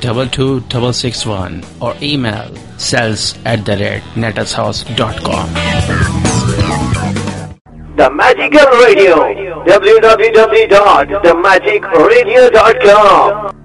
22661 or email sales@netushouse.com. The Magical Radio, www.themagicradio.com.